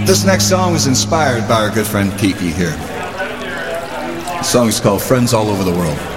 This next song was inspired by our good friend Kiki here. The song is called Friends All Over the World.